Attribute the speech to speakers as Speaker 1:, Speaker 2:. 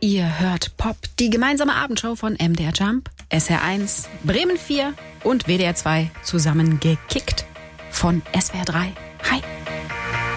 Speaker 1: Ihr hört Pop, die gemeinsame Abendshow von MDR Jump, SR1, Bremen 4 und WDR 2 zusammengekickt von SWR 3.